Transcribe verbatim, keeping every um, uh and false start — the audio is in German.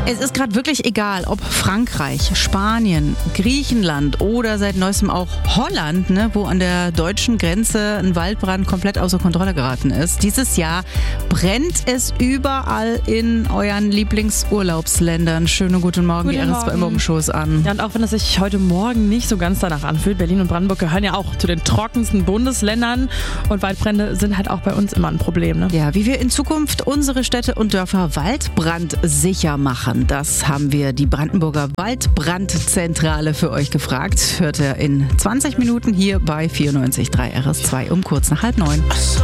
Es ist gerade wirklich egal, ob Frankreich, Spanien, Griechenland oder seit neuestem auch Holland, ne, wo an der deutschen Grenze ein Waldbrand komplett außer Kontrolle geraten ist. Dieses Jahr brennt es überall in euren Lieblingsurlaubsländern. Schönen guten Morgen, Guten die R S zwei Morgenshow ist an. Ja, und auch wenn es sich heute Morgen nicht so ganz danach anfühlt, Berlin und Brandenburg gehören ja auch zu den trockensten Bundesländern und Waldbrände sind halt auch bei uns immer ein Problem. Ne? Ja, wie wir in Zukunft unsere Städte und Dörfer waldbrandsicher machen, das haben wir die Brandenburger Waldbrandzentrale für euch gefragt. Hört ihr in zwanzig Minuten hier bei vierundneunzig Komma drei R S zwei um kurz nach halb neun.